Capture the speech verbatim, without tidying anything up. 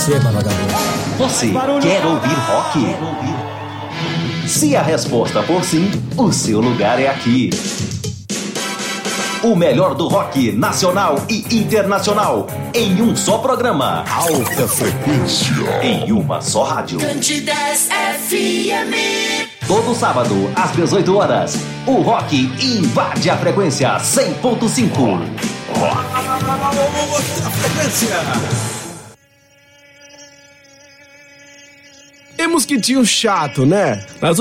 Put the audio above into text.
Receba, vagabundo. Você quer ouvir rock? Se a resposta for sim, o seu lugar é aqui. O melhor do rock nacional e internacional em um só programa. Alta frequência. Em uma só rádio. Cândidas F M. Todo sábado, às dezoito horas, o rock invade a frequência cem ponto cinco. Outra frequência. E mosquitinho chato, né? Nas